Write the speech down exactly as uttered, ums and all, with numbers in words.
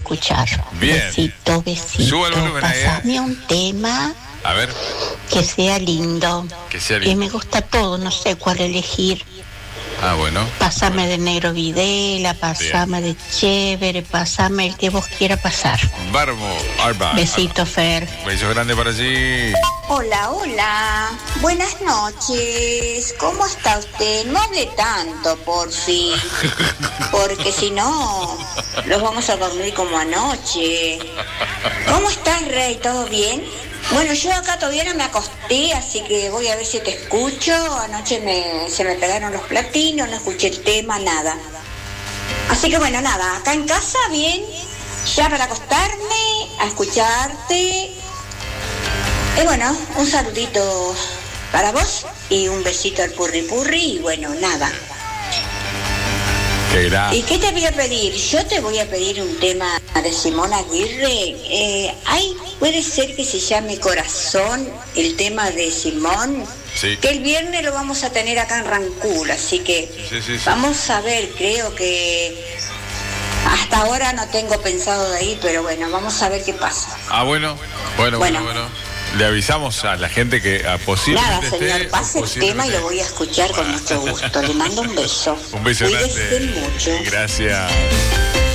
escuchar. Bien. Besito, besito. Suba el volumen ahí, ¿eh? Pasame un tema A ver, que sea lindo. que sea Que lindo. me gusta todo, no sé cuál elegir. Ah, bueno. Pasame de Negro Videla, pasame de Chévere, pasame el que vos quieras pasar. Barbo, Arba. Besito, Fer. Beso grande para allí. Hola, hola. Buenas noches. ¿Cómo está usted? No hable tanto, por fin. Porque si no, los vamos a dormir como anoche. ¿Cómo estás, Rey? ¿Todo bien? Bueno, yo acá todavía no me acosté, así que voy a ver si te escucho. Anoche me, se me pegaron los platinos, no escuché el tema, nada. Así que bueno, nada, acá en casa, bien, ya para acostarme, a escucharte. Y bueno, un saludito para vos y un besito al purri purri y bueno, nada. Qué gracia. ¿Y qué te voy a pedir? Yo te voy a pedir un tema de Simón Aguirre. Eh, ay, puede ser que se llame Corazón, el tema de Simón. Sí. Que el viernes lo vamos a tener acá en Rancul, así que Sí, sí, sí. vamos a ver, creo que hasta ahora no tengo pensado de ir, pero bueno, vamos a ver qué pasa. Ah, bueno. Bueno, bueno, Bueno. bueno. Le avisamos a la gente que a posiblemente Nada, señor, esté, pase el posiblemente- tema y lo voy a escuchar con mucho gusto. Le mando un beso. Un beso Cuídese grande. mucho. Gracias.